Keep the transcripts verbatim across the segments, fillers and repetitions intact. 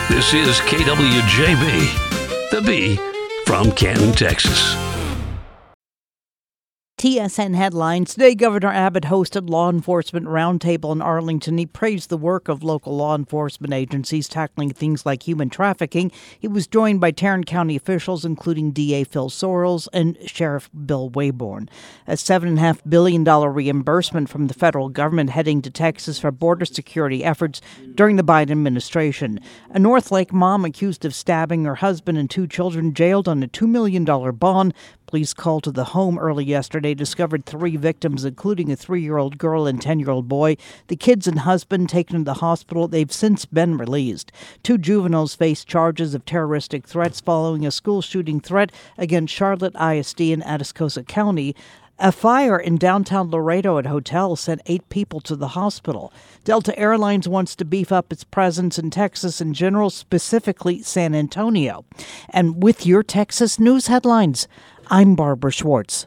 This is K W J B, the B from Canton, Texas. T S N headlines. Today, Governor Abbott hosted law enforcement roundtable in Arlington. He praised the work of local law enforcement agencies tackling things like human trafficking. He was joined by Tarrant County officials, including D A Phil Sorrells and Sheriff Bill Wayborn. A seven point five billion dollars reimbursement from the federal government heading to Texas for border security efforts during the Biden administration. A North Lake mom accused of stabbing her husband and two children jailed on a two million dollars bond. Police called to the home early yesterday discovered three victims, including a three-year-old girl and ten-year-old boy. The kids and husband taken to the hospital. They've since been released. Two juveniles face charges of terroristic threats following a school shooting threat against Charlotte I S D in Atascosa County. A fire in downtown Laredo at a hotel sent eight people to the hospital. Delta Airlines wants to beef up its presence in Texas in general, specifically San Antonio. And with your Texas news headlines, I'm Barbara Schwartz.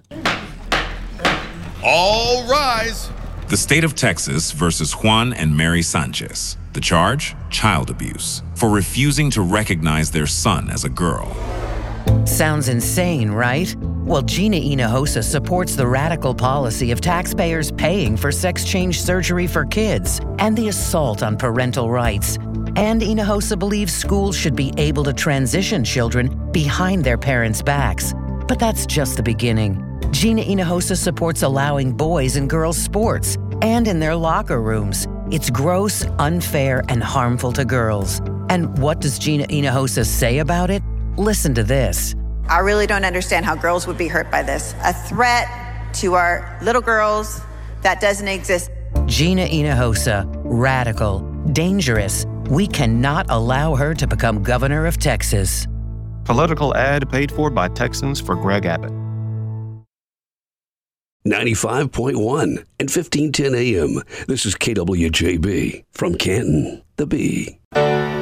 All rise. The state of Texas versus Juan and Mary Sanchez. The charge? Child abuse. For refusing to recognize their son as a girl. Sounds insane, right? Well, Gina Hinojosa supports the radical policy of taxpayers paying for sex change surgery for kids and the assault on parental rights. And Hinojosa believes schools should be able to transition children behind their parents' backs. But that's just the beginning. Gina Hinojosa supports allowing boys and girls sports and in their locker rooms. It's gross, unfair, and harmful to girls. And what does Gina Hinojosa say about it? Listen to this. I really don't understand how girls would be hurt by this. A threat to our little girls that doesn't exist. Gina Hinojosa, radical, dangerous. We cannot allow her to become governor of Texas. Political ad paid for by Texans for Greg Abbott. ninety-five point one and fifteen ten A M. This is K W J B from Canton, the B.